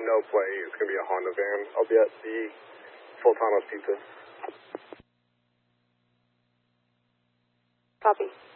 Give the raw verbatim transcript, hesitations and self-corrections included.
no play. It's going to be a Honda van. I'll be at the Sultano's Pizza. Copy.